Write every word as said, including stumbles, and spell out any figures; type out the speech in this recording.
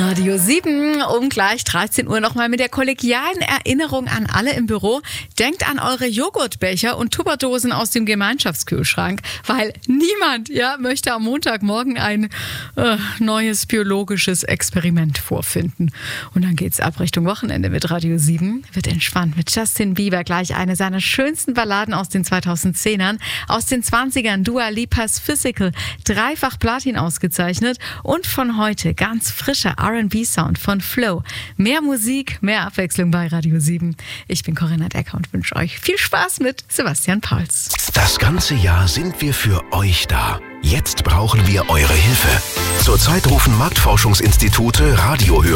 Radio sieben um gleich dreizehn Uhr nochmal mit der kollegialen Erinnerung an alle im Büro. Denkt an eure Joghurtbecher und Tupperdosen aus dem Gemeinschaftskühlschrank, weil niemand ja, möchte am Montagmorgen ein äh, neues biologisches Experiment vorfinden. Und dann geht's ab Richtung Wochenende mit Radio sieben. Wird entspannt mit Justin Bieber, gleich eine seiner schönsten Balladen aus den zweitausendzehnern. Aus den zwanzigern Dua Lipas Physical, dreifach Platin ausgezeichnet. Und von heute ganz frischer R and B-Sound von Flow. Mehr Musik, mehr Abwechslung bei Radio sieben. Ich bin Corinna Decker und wünsche euch viel Spaß mit Sebastian Pauls. Das ganze Jahr sind wir für euch da. Jetzt brauchen wir eure Hilfe. Zurzeit rufen Marktforschungsinstitute, Radiohörer